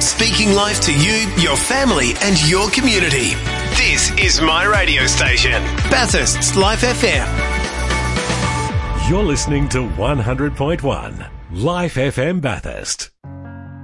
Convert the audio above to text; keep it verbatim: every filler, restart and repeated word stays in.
Speaking life to you, your family and your community. This is my radio station, Bathurst's Life F M. You're listening to one hundred point one Life F M Bathurst.